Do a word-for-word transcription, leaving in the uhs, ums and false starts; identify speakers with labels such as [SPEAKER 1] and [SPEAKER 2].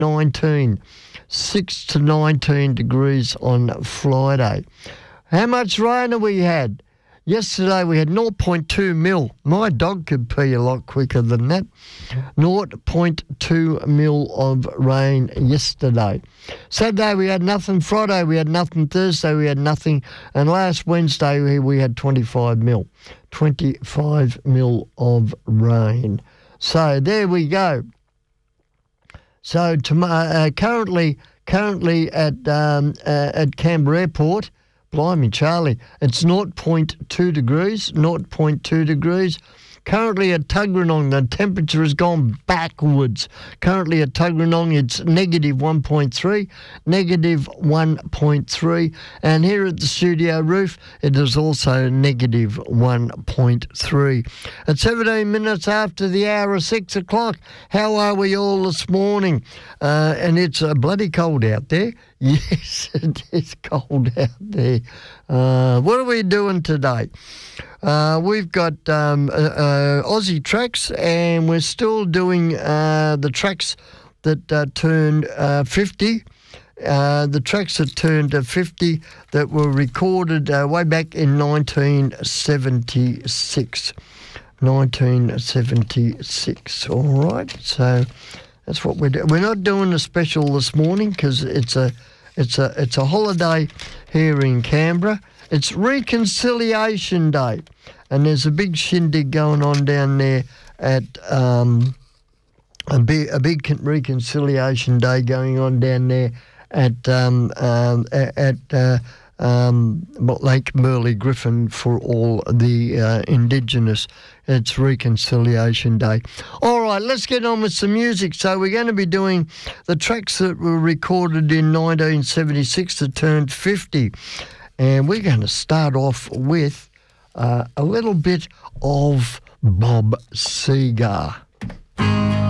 [SPEAKER 1] nineteen, six to nineteen degrees on Friday. How much rain have we had? Yesterday we had zero point two mil. My dog could pee a lot quicker than that. zero point two mil of rain yesterday. Saturday we had nothing. Friday we had nothing. Thursday we had nothing. And last Wednesday we, we had twenty-five mil. twenty-five mil of rain. So there we go. So to, uh, currently, currently at um, uh, at Canberra Airport. Blimey, Charlie, it's zero point two degrees, zero point two degrees. Currently at Tuggeranong, the temperature has gone backwards. Currently at Tuggeranong, it's negative one point three, negative one point three. And here at the studio roof, it is also negative one point three. At seventeen minutes after the hour of six o'clock, how are we all this morning? Uh, and it's uh, bloody cold out there. Yes, it is cold out there. Uh, what are we doing today? Uh, we've got um, uh, uh, Aussie tracks, and we're still doing uh, the tracks that uh, turned uh, fifty. Uh, the tracks that turned uh, fifty that were recorded uh, way back in nineteen seventy-six. nineteen seventy-six, all right? So that's what we're doing. We're not doing a special this morning because it's a, it's a, it's a holiday here in Canberra. It's Reconciliation Day, and there's a big shindig going on down there at um, a big a big Reconciliation Day going on down there at um, um, at uh, um, Lake Burley Griffin for all the uh, Indigenous. It's Reconciliation Day. All right, let's get on with some music. So we're going to be doing the tracks that were recorded in nineteen seventy-six that turned fifty. And we're going to start off with uh, a little bit of Bob Seger.